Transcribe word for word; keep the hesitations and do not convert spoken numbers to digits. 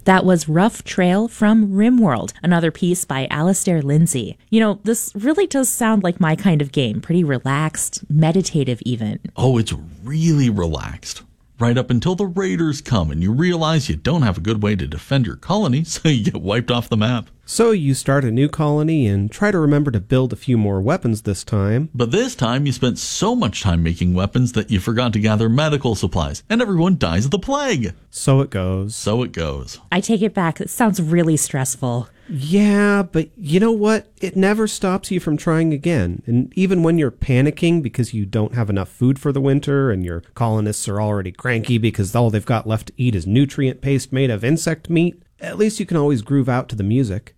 That was Rough Trail from RimWorld, another piece by Alastair Lindsay. You know, this really does sound like my kind of game. Pretty relaxed, meditative even. Oh, it's really relaxed. Right up until the raiders come and you realize you don't have a good way to defend your colony, so you get wiped off the map. So you start a new colony and try to remember to build a few more weapons this time. But this time you spent so much time making weapons that you forgot to gather medical supplies, and everyone dies of the plague. So it goes. So it goes. I take it back. It sounds really stressful. Yeah, but you know what? It never stops you from trying again. And even when you're panicking because you don't have enough food for the winter and your colonists are already cranky because all they've got left to eat is nutrient paste made of insect meat, at least you can always groove out to the music.